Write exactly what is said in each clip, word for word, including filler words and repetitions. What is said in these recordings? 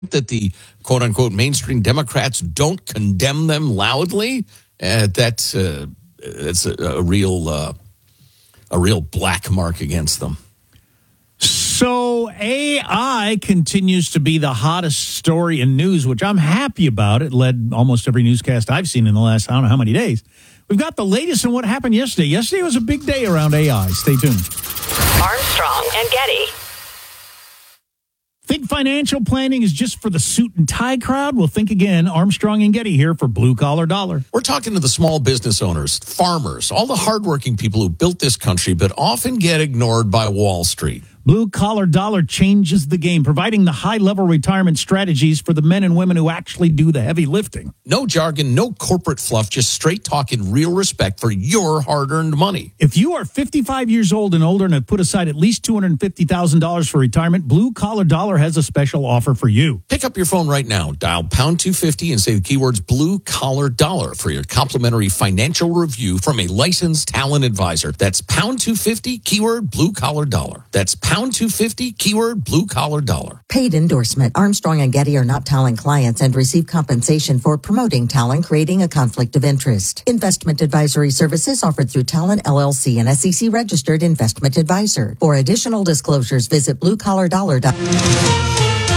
that the quote-unquote mainstream Democrats don't condemn them loudly, uh, that's uh, it's a, a real uh, a real black mark against them. So A I continues to be the hottest story in news, which I'm happy about. It led almost every newscast I've seen in the last, I don't know how many days. We've got the latest on what happened yesterday. Yesterday was a big day around A I. Stay tuned. Armstrong and Getty. Think financial planning is just for the suit and tie crowd? Well, think again. Armstrong and Getty here for Blue Collar Dollar. We're talking to the small business owners, farmers, all the hardworking people who built this country, but often get ignored by Wall Street. Blue Collar Dollar changes the game, providing the high-level retirement strategies for the men and women who actually do the heavy lifting. No jargon, no corporate fluff, just straight talking, real respect for your hard-earned money. If you are fifty-five years old and older and have put aside at least two hundred fifty thousand dollars for retirement, Blue Collar Dollar has a special offer for you. Pick up your phone right now, dial pound two fifty and say the keywords Blue Collar Dollar for your complimentary financial review from a licensed talent advisor. That's pound two fifty, keyword Blue Collar Dollar. That's pound two fifty, keyword Blue Collar Dollar. Paid endorsement. Armstrong and Getty are not Talon clients and receive compensation for promoting Talon, creating a conflict of interest. Investment advisory services offered through Talon L L C, an S E C registered investment advisor. For additional disclosures, visit blue collar dollar dot com.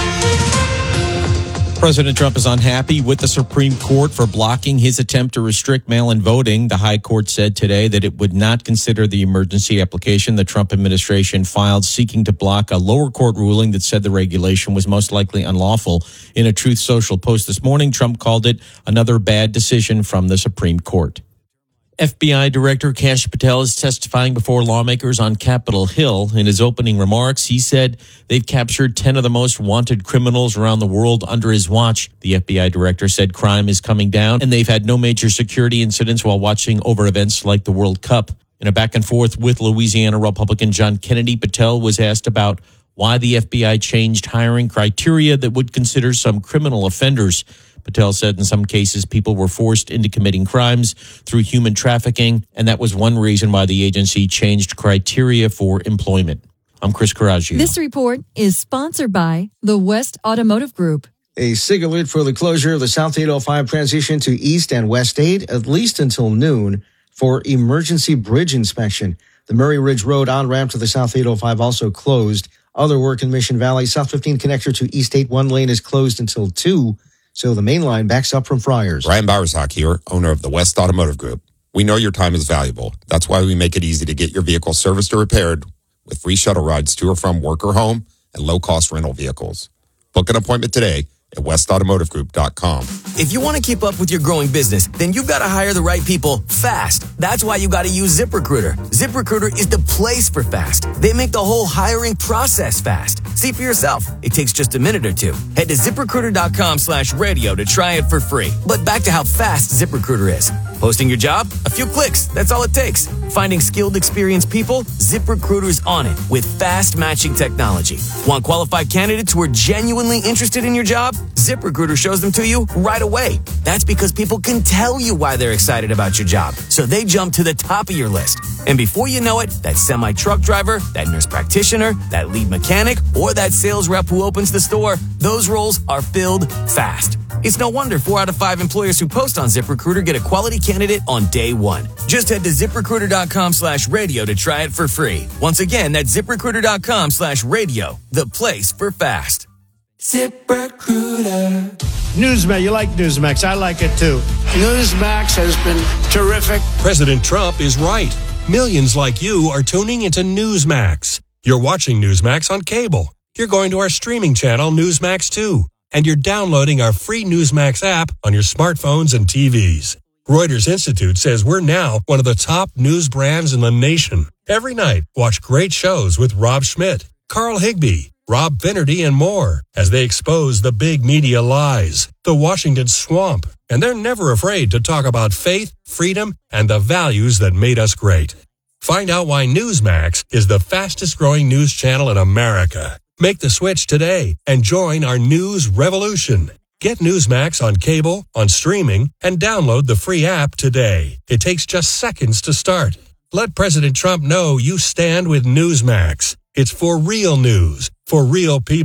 President Trump is unhappy with the Supreme Court for blocking his attempt to restrict mail-in voting. The High Court said today that it would not consider the emergency application the Trump administration filed seeking to block a lower court ruling that said the regulation was most likely unlawful. In a Truth Social post this morning, Trump called it another bad decision from the Supreme Court. F B I Director Kash Patel is testifying before lawmakers on Capitol Hill. In his opening remarks, he said they've captured ten of the most wanted criminals around the world under his watch. The F B I director said crime is coming down and they've had no major security incidents while watching over events like the World Cup. In a back and forth with Louisiana Republican John Kennedy, Patel was asked about why the F B I changed hiring criteria that would consider some criminal offenders. Patel said in some cases people were forced into committing crimes through human trafficking, and that was one reason why the agency changed criteria for employment. I'm Chris Coraggio. This report is sponsored by the West Automotive Group. A SIG alert for the closure of the South eight oh five transition to East and West eight, at least until noon, for emergency bridge inspection. The Murray Ridge Road on-ramp to the South eight oh five also closed. Other work in Mission Valley. South fifteen connector to East eight, one lane is closed until two. So the main line backs up from Friars. Ryan Bowersock here, owner of the West Automotive Group. We know your time is valuable. That's why we make it easy to get your vehicle serviced or repaired with free shuttle rides to or from work or home and low-cost rental vehicles. Book an appointment today at west automotive group dot com. If you want to keep up with your growing business, then you've got to hire the right people fast. That's why you got to use ZipRecruiter. ZipRecruiter is the place for fast. They make the whole hiring process fast. See for yourself. It takes just a minute or two. Head to ZipRecruiter.com slash radio to try it for free. But back to how fast ZipRecruiter is. Posting your job? A few clicks. That's all it takes. Finding skilled, experienced people? ZipRecruiter's on it with fast matching technology. Want qualified candidates who are genuinely interested in your job? ZipRecruiter shows them to you right away. That's because people can tell you why they're excited about your job. So they jump to the top of your list. And before you know it, that semi-truck driver, that nurse practitioner, that lead mechanic, or that sales rep who opens the store, those roles are filled fast. It's no wonder four out of five employers who post on ZipRecruiter get a quality candidate on day one. Just head to ZipRecruiter.com slash radio to try it for free. Once again, that's ZipRecruiter.com slash radio, the place for fast. ZipRecruiter. Newsmax, you like Newsmax. I like it too. Newsmax has been terrific. President Trump is right. Millions like you are tuning into Newsmax. You're watching Newsmax on cable. You're going to our streaming channel, Newsmax two. And you're downloading our free Newsmax app on your smartphones and T Vs. Reuters Institute says we're now one of the top news brands in the nation. Every night, watch great shows with Rob Schmidt, Carl Higbee, Rob Finnerty, and more as they expose the big media lies, the Washington swamp, and they're never afraid to talk about faith, freedom, and the values that made us great. Find out why Newsmax is the fastest growing news channel in America. Make the switch today and join our news revolution. Get Newsmax on cable, on streaming, and download the free app today. It takes just seconds to start. Let President Trump know you stand with Newsmax. It's for real news, for real people.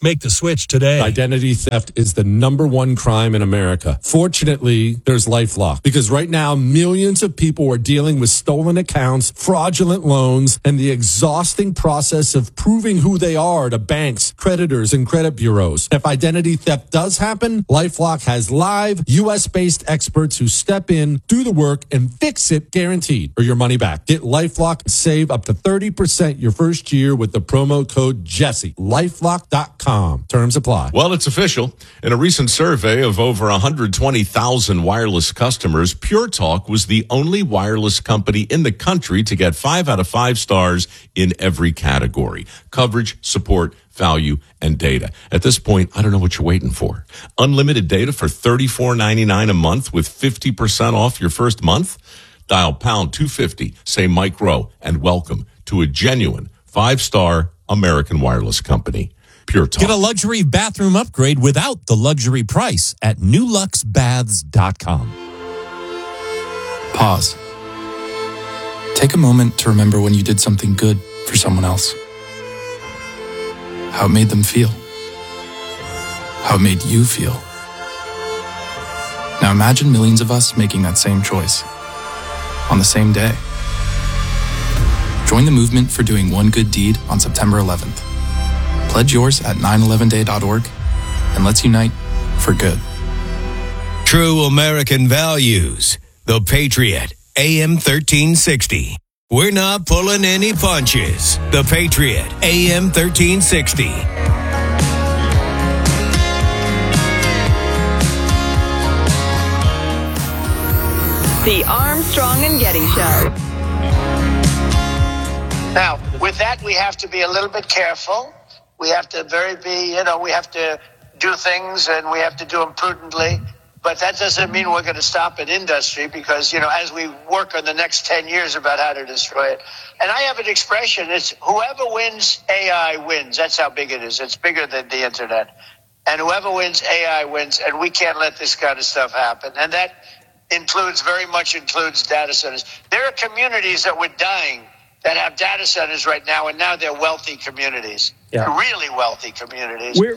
Make the switch today. Identity theft is the number one crime in America. Fortunately, there's LifeLock, because right now millions of people are dealing with stolen accounts, fraudulent loans, and the exhausting process of proving who they are to banks, creditors, and credit bureaus. If identity theft does happen, LifeLock has live U S-based experts who step in, do the work, and fix it guaranteed, or your money back. Get LifeLock and save up to thirty percent your first year with the promo code Jesse. LifeLock dot com. Terms apply. Well, it's official. In a recent survey of over one hundred twenty thousand wireless customers, Pure Talk was the only wireless company in the country to get five out of five stars in every category: coverage, support, value, and data. At this point, I don't know what you're waiting for. Unlimited data for thirty-four ninety-nine a month with fifty percent off your first month? Dial pound two fifty, say Mike Rowe, and welcome to a genuine five-star American wireless company. Pure Talk. Get a luxury bathroom upgrade without the luxury price at new lux baths dot com. Pause. Take a moment to remember when you did something good for someone else. How it made them feel. How it made you feel. Now imagine millions of us making that same choice on the same day. Join the movement for doing one good deed on September eleventh. Pledge yours at nine eleven day dot org and let's unite for good. True American values. The Patriot, A M thirteen sixty. We're not pulling any punches. The Patriot, A M thirteen sixty. The Armstrong and Getty Show. Now, with that, we have to be a little bit careful. We have to very be, you know, we have to do things and we have to do them prudently. But that doesn't mean we're going to stop an industry because, you know, as we work on the next ten years about how to destroy it. And I have an expression. It's whoever wins A I wins. That's how big it is. It's bigger than the internet. And whoever wins A I wins. And we can't let this kind of stuff happen. And that includes, very much includes data centers. There are communities that were dying that have data centers right now, and now they're wealthy communities. Yeah. Really wealthy communities. Where?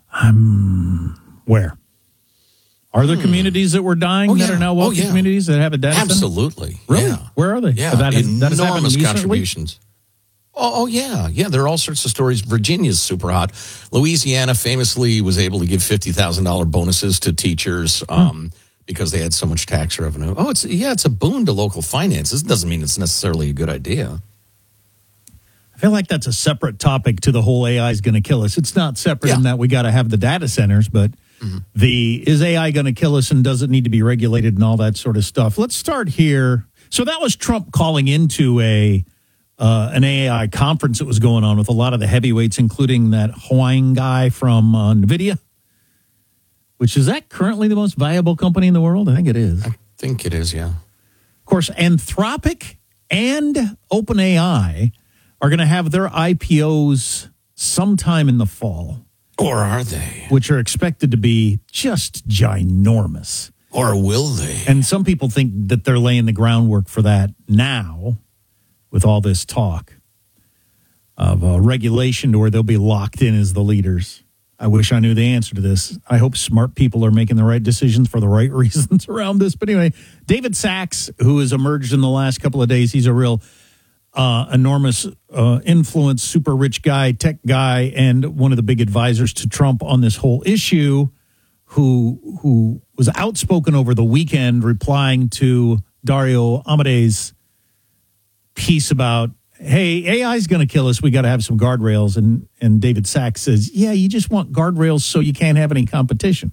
Um, where? Are there hmm. communities that were dying oh, that yeah. are now wealthy oh, yeah. communities that have a data Absolutely. center? Really? Yeah. Where are they? Yeah, that has, that enormous contributions. Oh, oh, yeah. Yeah, there are all sorts of stories. Virginia's super hot. Louisiana famously was able to give fifty thousand dollars bonuses to teachers um, hmm. because they had so much tax revenue. Oh, it's yeah, it's a boon to local finances. It doesn't mean it's necessarily a good idea. I feel like that's a separate topic to the whole A I is going to kill us. It's not separate yeah. in that we got to have the data centers, but mm-hmm. the is A I going to kill us and does it need to be regulated and all that sort of stuff. Let's start here. So that was Trump calling into a uh, an A I conference that was going on with a lot of the heavyweights, including that Huang guy from uh, NVIDIA, which is that currently the most valuable company in the world? I think it is. I think it is, yeah. Of course, Anthropic and OpenAI are going to have their I P Os sometime in the fall. Or are they? Which are expected to be just ginormous. Or will they? And some people think that they're laying the groundwork for that now with all this talk of uh, regulation to where they'll be locked in as the leaders. I wish I knew the answer to this. I hope smart people are making the right decisions for the right reasons around this. But anyway, David Sachs, who has emerged in the last couple of days, he's a real uh, enormous uh, influence, super rich guy, tech guy, and one of the big advisors to Trump on this whole issue, who who was outspoken over the weekend replying to Dario Amade's piece about, hey, A I is going to kill us. We got to have some guardrails. And, and David Sachs says, yeah, you just want guardrails so you can't have any competition.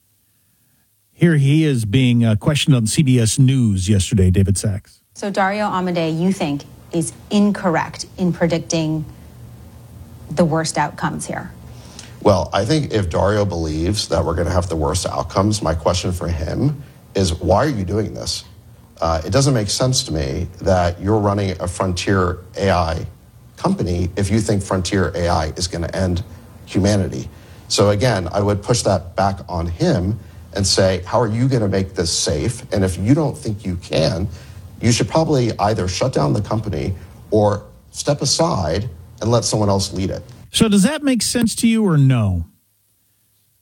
Here he is being uh, questioned on C B S News yesterday, David Sachs. So Dario Amodei, you think, is incorrect in predicting the worst outcomes here? Well, I think if Dario believes that we're going to have the worst outcomes, my question for him is, why are you doing this? Uh, it doesn't make sense to me that you're running a frontier A I company if you think frontier A I is going to end humanity. So again, I would push that back on him and say, how are you going to make this safe? And if you don't think you can, you should probably either shut down the company or step aside and let someone else lead it. So does that make sense to you or no?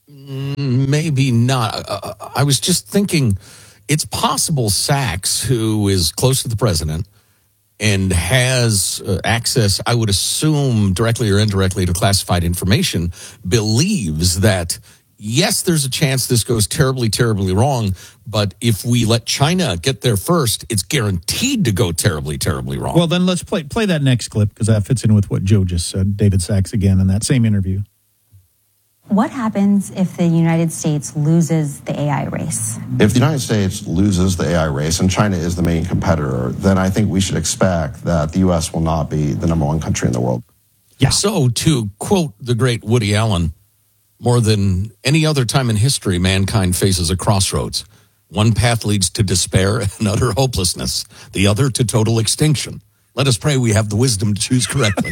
Maybe not. Uh, I was just thinking it's possible Sachs, who is close to the president and has uh, access, I would assume, directly or indirectly to classified information, believes that, yes, there's a chance this goes terribly, terribly wrong, but if we let China get there first, it's guaranteed to go terribly, terribly wrong. Well, then let's play play that next clip, because that fits in with what Joe just said, David Sachs again in that same interview. What happens if the United States loses the A I race? If the United States loses the A I race and China is the main competitor, then I think we should expect that the U S will not be the number one country in the world. Yeah. So, to quote the great Woody Allen, more than any other time in history, mankind faces a crossroads. One path leads to despair and utter hopelessness, the other to total extinction. Let us pray we have the wisdom to choose correctly.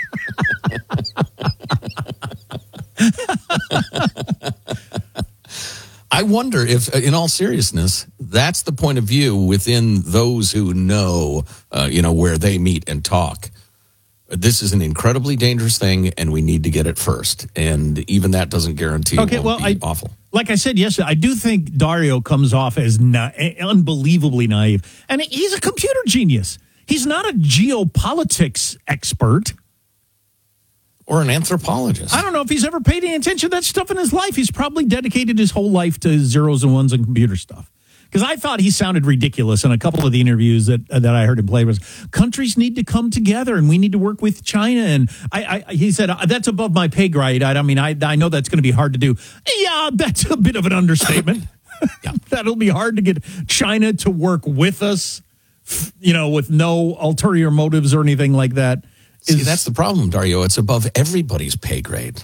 I wonder if, in all seriousness, that's the point of view within those who know, uh, you know, where they meet and talk. This is an incredibly dangerous thing, and we need to get it first. And even that doesn't guarantee okay, it won't well, be I, awful. Like I said yesterday, I do think Dario comes off as na- unbelievably naive. And he's a computer genius. He's not a geopolitics expert. Or an anthropologist. I don't know if he's ever paid any attention to that stuff in his life. He's probably dedicated his whole life to zeros and ones and computer stuff. Because I thought he sounded ridiculous in a couple of the interviews that uh, that I heard him play. Was countries need to come together and we need to work with China. And I, I he said, that's above my pay grade. I, I mean, I, I know that's going to be hard to do. Yeah, that's a bit of an understatement. Yeah. That'll be hard to get China to work with us, you know, with no ulterior motives or anything like that. See, that's the problem, Dario. It's above everybody's pay grade.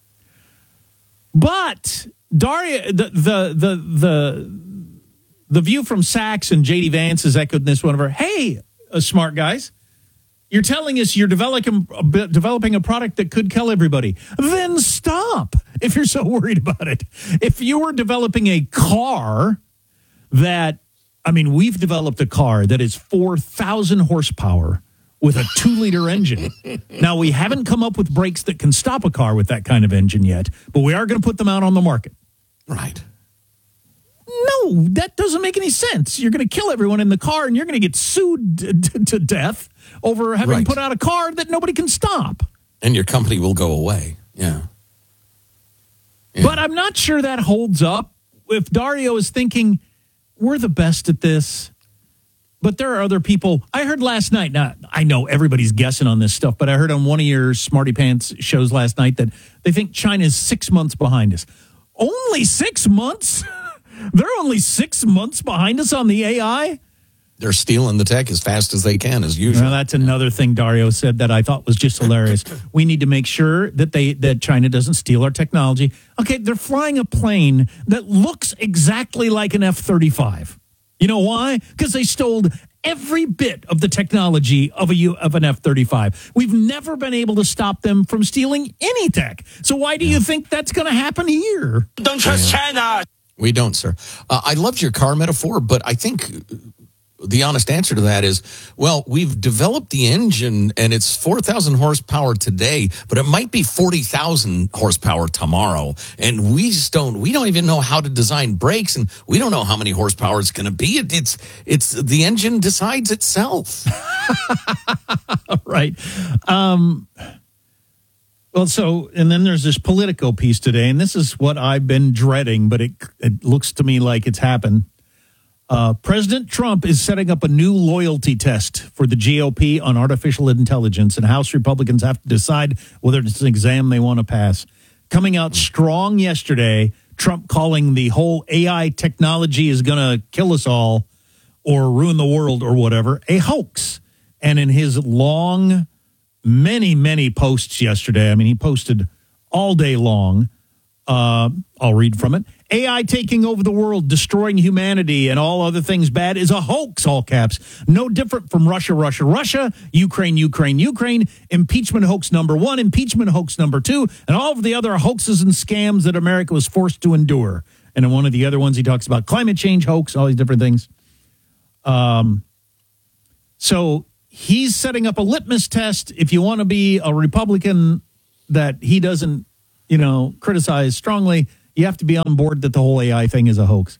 But Dario, the the the the the view from Sachs and J D Vance has echoed this one of her. Hey, uh, smart guys, you're telling us you're developing developing a product that could kill everybody. Then stop if you're so worried about it. If you were developing a car that, I mean, we've developed a car that is four thousand horsepower. With a two-liter engine. Now, we haven't come up with brakes that can stop a car with that kind of engine yet, but we are going to put them out on the market. Right. No, that doesn't make any sense. You're going to kill everyone in the car, and you're going to get sued to, to, to death over having Right. put out a car that nobody can stop. And your company will go away. Yeah. yeah. But I'm not sure that holds up. If Dario is thinking, we're the best at this, but there are other people. I heard last night, now I know everybody's guessing on this stuff, but I heard on one of your Smarty Pants shows last night that they think China is six months behind us. Only six months? They're only six months behind us on the A I? They're stealing the tech as fast as they can, as usual. Well, that's another thing Dario said that I thought was just hilarious. We need to make sure that they that China doesn't steal our technology. Okay, they're flying a plane that looks exactly like an F thirty-five. You know why? Because they stole every bit of the technology of a U, of an F thirty-five. We've never been able to stop them from stealing any tech. So why do yeah. you think that's going to happen here? Don't trust yeah. China. We don't, sir. Uh, I loved your car metaphor, but I think the honest answer to that is, well, we've developed the engine and it's four thousand horsepower today, but it might be forty thousand horsepower tomorrow. And we just don't, we don't even know how to design brakes, and we don't know how many horsepower it's going to be. It, it's, it's the engine decides itself. Right. Um, well, so, and then there's this Politico piece today, and this is what I've been dreading, but it, it looks to me like it's happened. Uh, President Trump is setting up a new loyalty test for the G O P on artificial intelligence, and House Republicans have to decide whether it's an exam they want to pass. Coming out strong yesterday, Trump calling the whole A I technology is going to kill us all or ruin the world or whatever a hoax. And in his long, many, many posts yesterday, I mean, he posted all day long. Uh, I'll read from it. A I taking over the world, destroying humanity, and all other things bad is a hoax, all caps. No different from Russia, Russia, Russia, Ukraine, Ukraine, Ukraine, impeachment hoax number one, impeachment hoax number two, and all of the other hoaxes and scams that America was forced to endure. And in one of the other ones, he talks about climate change hoax, all these different things. Um, so he's setting up a litmus test. If you want to be a Republican that he doesn't, you know, criticize strongly, You have to be on board that the whole A I thing is a hoax.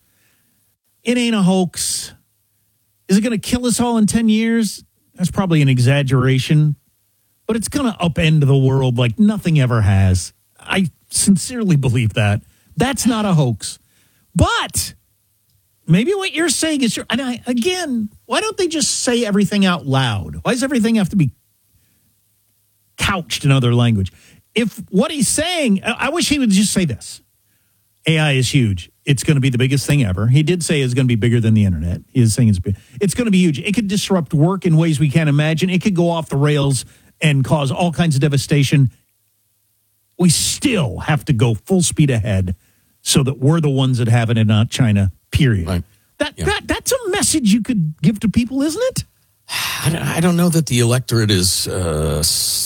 It ain't a hoax. Is it going to kill us all in ten years? That's probably an exaggeration. But it's going to upend the world like nothing ever has. I sincerely believe that. That's not a hoax. But maybe what you're saying is, and I, again, why don't they just say everything out loud? Why does everything have to be couched in other language? If what he's saying, I wish he would just say this. A I is huge. It's going to be the biggest thing ever. He did say it's going to be bigger than the internet. He is saying it's big. It's going to be huge. It could disrupt work in ways we can't imagine. It could go off the rails and cause all kinds of devastation. We still have to go full speed ahead so that we're the ones that have it and not China, period. Right. That, yeah. that That's a message you could give to people, isn't it? I don't know that the electorate is uh,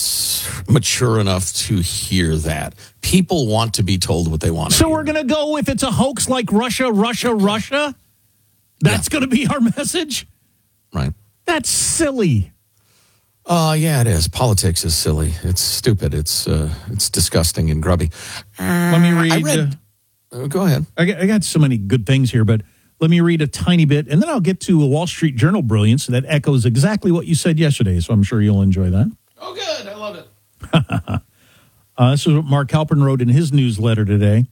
mature enough to hear that. People want to be told what they want to So hear. we're going to go, if it's a hoax like Russia, Russia, Russia, that's yeah. going to be our message? Right. That's silly. Uh, yeah, it is. Politics is silly. It's stupid. It's uh, it's disgusting and grubby. Let me read. I read uh, go ahead. I got, I got so many good things here, but let me read a tiny bit, and then I'll get to a Wall Street Journal brilliance that echoes exactly what you said yesterday, so I'm sure you'll enjoy that. Oh, good. I love it. uh, this is what Mark Halpern wrote in his newsletter today.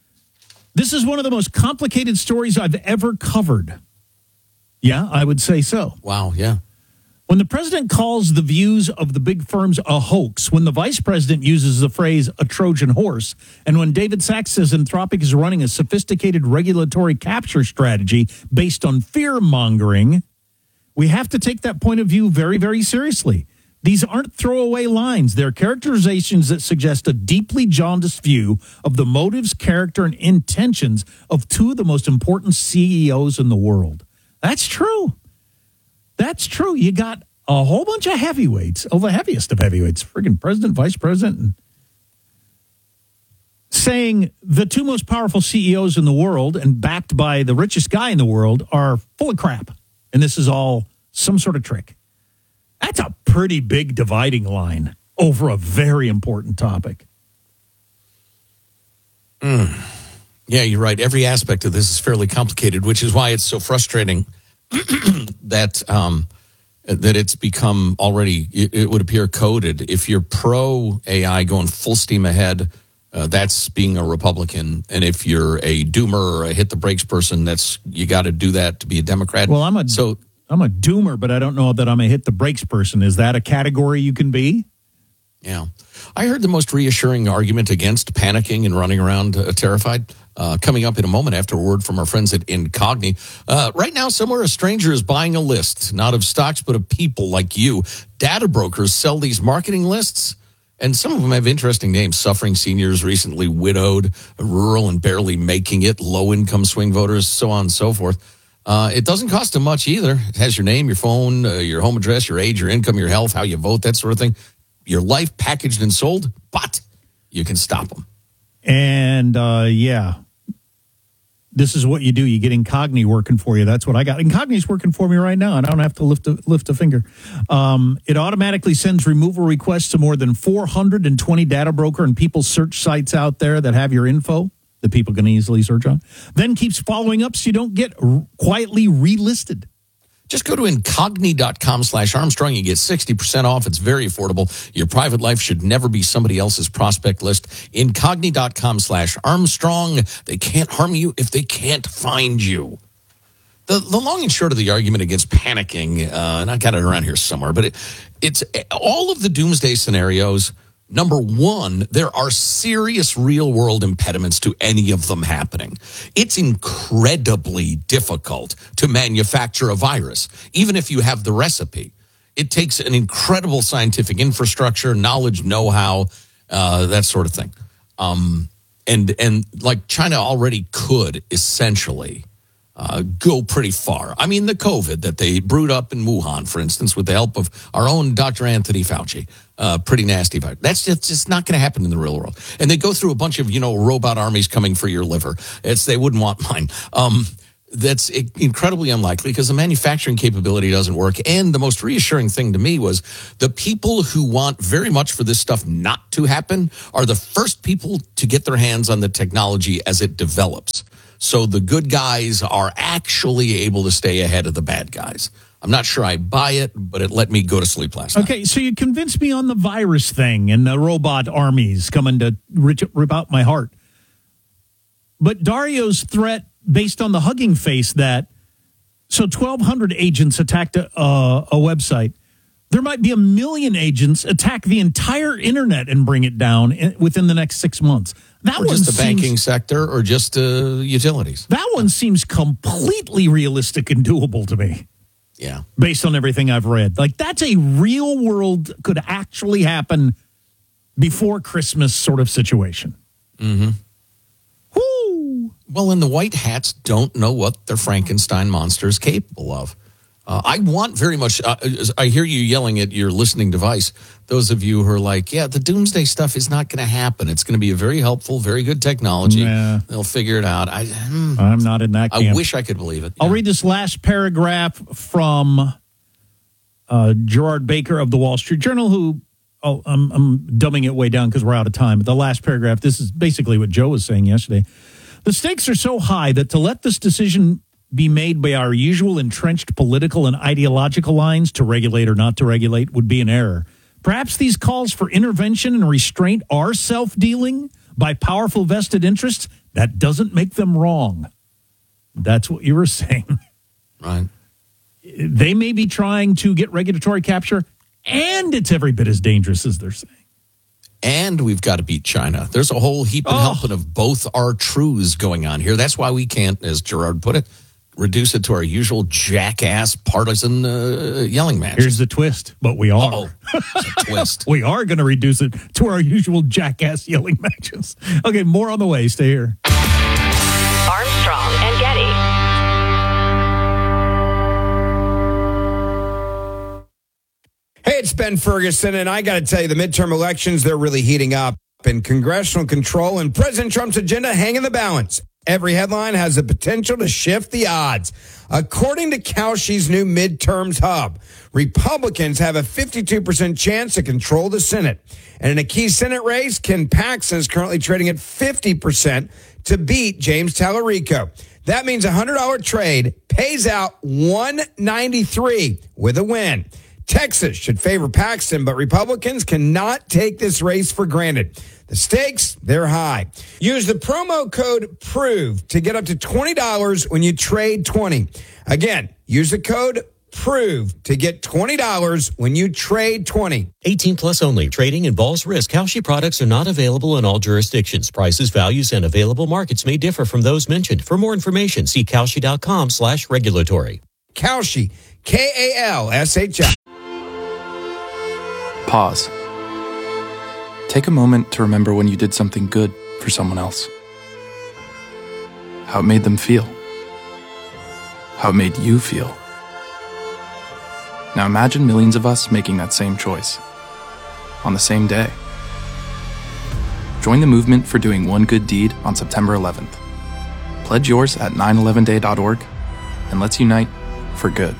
This is one of the most complicated stories I've ever covered. Yeah, I would say so. Wow, yeah. When the president calls the views of the big firms a hoax, when the vice president uses the phrase a Trojan horse, and when David Sachs says Anthropic is running a sophisticated regulatory capture strategy based on fear-mongering, we have to take that point of view very, very seriously. These aren't throwaway lines. They're characterizations that suggest a deeply jaundiced view of the motives, character, and intentions of two of the most important C E Os in the world. That's true. That's true. You got a whole bunch of heavyweights, oh, the heaviest of heavyweights, friggin' president, vice president, and saying the two most powerful C E Os in the world and backed by the richest guy in the world are full of crap. And this is all some sort of trick. That's a pretty big dividing line over a very important topic. Mm. Yeah, you're right. Every aspect of this is fairly complicated, which is why it's so frustrating that um, that it's become already, it, it would appear, coded. If you're pro-A I going full steam ahead, uh, that's being a Republican. And if you're a doomer or a hit-the-brakes person, that's you got to do that to be a Democrat. Well, I'm a, so, I'm a doomer, but I don't know that I'm a hit-the-brakes person. Is that a category you can be? Yeah. I heard the most reassuring argument against panicking and running around uh, terrified uh, coming up in a moment after a word from our friends at Incogni. Uh, right now, somewhere a stranger is buying a list, not of stocks, but of people like you. Data brokers sell these marketing lists, and some of them have interesting names. Suffering seniors, recently widowed, rural and barely making it, low-income swing voters, so on and so forth. Uh, it doesn't cost them much either. It has your name, your phone, uh, your home address, your age, your income, your health, how you vote, that sort of thing. Your life packaged and sold, but you can stop them. And, uh, yeah, this is what you do. You get Incogni working for you. That's what I got. Incogni's working for me right now, and I don't have to lift a, lift a finger. Um, it automatically sends removal requests to more than four hundred twenty data broker and people search sites out there that have your info that people can easily search on. Then keeps following up so you don't get r- quietly relisted. Just go to incogni.com slash Armstrong. You get sixty percent off. It's very affordable. Your private life should never be somebody else's prospect list. Incogni.com slash Armstrong. They can't harm you if they can't find you. The the long and short of the argument against panicking, uh, and I got it around here somewhere, but it, it's all of the doomsday scenarios. Number one, there are serious real-world impediments to any of them happening. It's incredibly difficult to manufacture a virus, even if you have the recipe. It takes an incredible scientific infrastructure, knowledge, know-how, uh, that sort of thing. Um, and, and like China already could, essentially, uh, go pretty far. I mean, the COVID that they brewed up in Wuhan, for instance, with the help of our own Doctor Anthony Fauci, uh, pretty nasty virus. That's just, just not going to happen in the real world. And they go through a bunch of, you know, robot armies coming for your liver. It's, they wouldn't want mine. Um, that's incredibly unlikely because the manufacturing capability doesn't work. And the most reassuring thing to me was the people who want very much for this stuff not to happen are the first people to get their hands on the technology as it develops. So the good guys are actually able to stay ahead of the bad guys. I'm not sure I buy it, but it let me go to sleep last night. Okay, so you convinced me on the virus thing and the robot armies coming to rip, rip out my heart. But Dario's threat, based on the Hugging Face, that so twelve hundred agents attacked a, uh, a website. There might be a million agents attack the entire internet and bring it down in, within the next six months. That or one just the seems, banking sector or just uh, utilities. That one seems completely realistic and doable to me. Yeah. Based on everything I've read. Like, that's a real world, could actually happen before Christmas sort of situation. Mm-hmm. Woo! Well, and the white hats don't know what their Frankenstein monster is capable of. Uh, I want very much, uh, I hear you yelling at your listening device. Those of you who are like, yeah, the doomsday stuff is not going to happen. It's going to be a very helpful, very good technology. Nah. They'll figure it out. I, hmm, I'm not in that camp. I wish I could believe it. I'll read this last paragraph from uh, Gerard Baker of the Wall Street Journal, who, oh, I'm, I'm dumbing it way down because we're out of time. But the last paragraph, this is basically what Joe was saying yesterday. The stakes are so high that to let this decision be made by our usual entrenched political and ideological lines to regulate or not to regulate would be an error. Perhaps these calls for intervention and restraint are self-dealing by powerful vested interests. That doesn't make them wrong. That's what you were saying. Right. They may be trying to get regulatory capture, and it's every bit as dangerous as they're saying. And we've got to beat China. There's a whole heap and Oh. helping of both our truths going on here. That's why we can't, as Gerard put it, reduce it to our usual jackass partisan uh, yelling match. Here's the twist, but we are. It's a twist. We are going to reduce it to our usual jackass yelling matches. Okay, more on the way. Stay here. Armstrong and Getty. Hey, it's Ben Ferguson, and I got to tell you, the midterm elections, they're really heating up. And congressional control and President Trump's agenda hang in the balance. Every headline has the potential to shift the odds. According to Kalshi's new midterms hub, Republicans have a fifty-two percent chance to control the Senate. And in a key Senate race, Ken Paxton is currently trading at fifty percent to beat James Tallarico. That means a one hundred dollars trade pays out one ninety-three with a win. Texas should favor Paxton, but Republicans cannot take this race for granted. The stakes, they're high. Use the promo code PROVE to get up to twenty dollars when you trade twenty. Again, use the code PROVE to get twenty dollars when you trade twenty. eighteen plus only. Trading involves risk. Kalshi products are not available in all jurisdictions. Prices, values, and available markets may differ from those mentioned. For more information, see Kalshi.com slash regulatory. Kalshi, K A L S H I. Pause. Take a moment to remember when you did something good for someone else. How it made them feel. How it made you feel. Now imagine millions of us making that same choice on the same day. Join the movement for doing one good deed on September eleventh. Pledge yours at nine eleven day dot org and let's unite for good.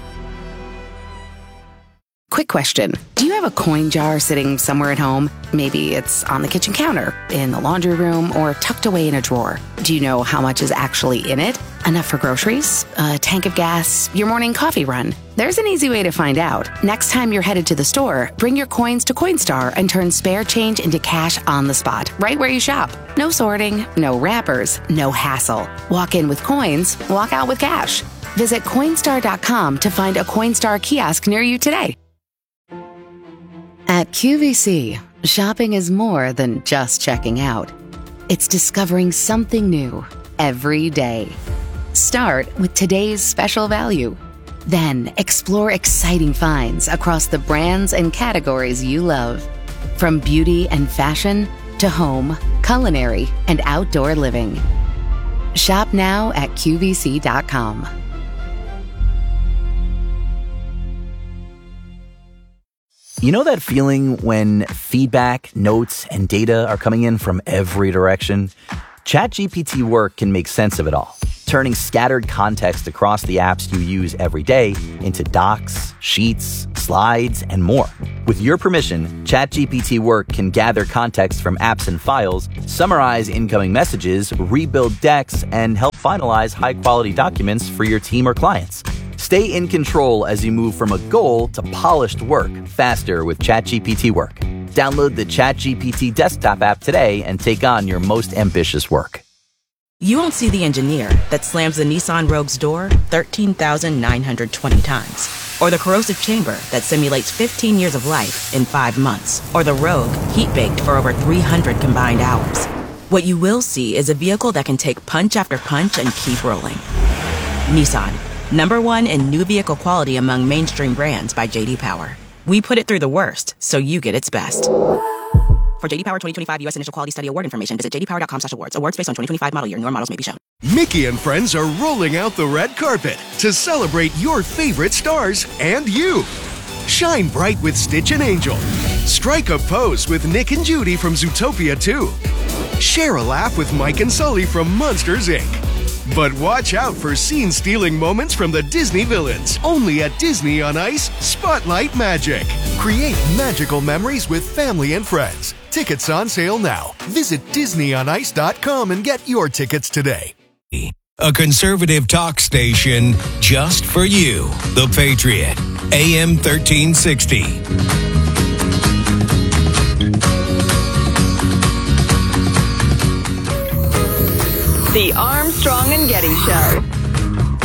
Quick question. Do you have a coin jar sitting somewhere at home? Maybe it's on the kitchen counter, in the laundry room, or tucked away in a drawer. Do you know how much is actually in it? Enough for groceries? A tank of gas? Your morning coffee run? There's an easy way to find out. Next time you're headed to the store, bring your coins to Coinstar and turn spare change into cash on the spot, right where you shop. No sorting, no wrappers, no hassle. Walk in with coins, walk out with cash. Visit Coinstar dot com to find a Coinstar kiosk near you today. At Q V C, shopping is more than just checking out. It's discovering something new every day. Start with today's special value. Then explore exciting finds across the brands and categories you love. From beauty and fashion to home, culinary, and outdoor living. Shop now at Q V C dot com. You know that feeling when feedback, notes, and data are coming in from every direction? ChatGPT Work can make sense of it all. turning scattered context across the apps you use every day into docs, sheets, slides, and more. With your permission, ChatGPT Work can gather context from apps and files, summarize incoming messages, rebuild decks, and help finalize high-quality documents for your team or clients. Stay in control as you move from a goal to polished work faster with ChatGPT Work. Download the ChatGPT desktop app today and take on your most ambitious work. You won't see the engineer that slams the Nissan Rogue's door thirteen thousand nine hundred twenty times. Or the corrosive chamber that simulates fifteen years of life in five months. Or the Rogue heat-baked for over three hundred combined hours. What you will see is a vehicle that can take punch after punch and keep rolling. Nissan, number one in new vehicle quality among mainstream brands by J D Power. We put it through the worst, so you get its best. For J D Power twenty twenty-five U S Initial Quality Study Award information, visit j d power dot com slash awards. Awards based on twenty twenty-five model year. Newer models may be shown. Mickey and friends are rolling out the red carpet to celebrate your favorite stars and you. Shine bright with Stitch and Angel. Strike a pose with Nick and Judy from Zootopia two. Share a laugh with Mike and Sully from Monsters, Incorporated. But watch out for scene-stealing moments from the Disney villains. Only at Disney on Ice, Spotlight Magic. Create magical memories with family and friends. Tickets on sale now. Visit disney on ice dot com and get your tickets today. A conservative talk station just for you. The Patriot, A M thirteen sixty. The Armstrong and Getty Show.